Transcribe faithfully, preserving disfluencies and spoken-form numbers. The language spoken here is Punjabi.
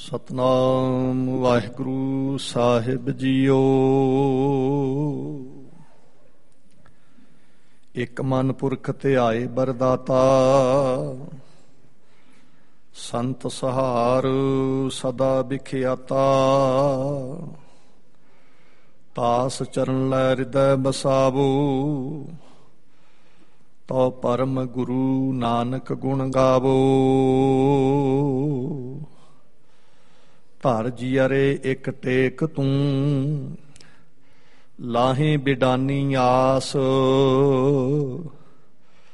ਸਤਨਾਮ ਵਾਹਿਗੁਰੂ ਸਾਹਿਬ ਜੀਓ। ਇੱਕ ਮਨ ਪੁਰਖ ਧਿਆਏ ਬਰਦਾਤਾ, ਸੰਤ ਸਹਾਰ ਸਦਾ ਵਿਖਿਆਤਾ। ਤਾਸ ਚਰਨ ਲੈ ਹਿਰਦੈ ਬਸਾਵੋ, ਤੋ ਪਰਮ ਗੁਰੂ ਨਾਨਕ ਗੁਣ ਗਾਵੋ। ਧਰ ਜੀਅਰੇ ਇੱਕ ਟੇਕ ਤੂੰ, ਲਾਹੇ ਬਿਡਾਨੀ ਆਸ।